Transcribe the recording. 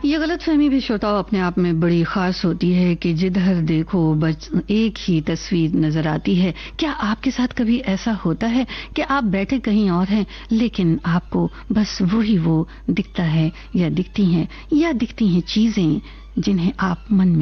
ये गलतफहमी भी श्रोताओं अपने आप में बड़ी खास होती है कि जिधर देखो बस एक ही तस्वीर नजर आती है। क्या आपके साथ कभी ऐसा होता है कि आप बैठे कहीं और हैं लेकिन आपको बस वो दिखता है या दिखती हैं चीजें जिन्हें आप मन में